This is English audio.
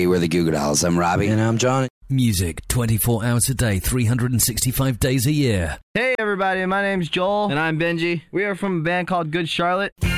everybody. We're the Goo Goo Dolls. I'm Robbie. And I'm Johnny. Music 24 hours a day, 365 days a year. Hey everybody, my name's Joel. And I'm Benji. We are from a band called Good Charlotte.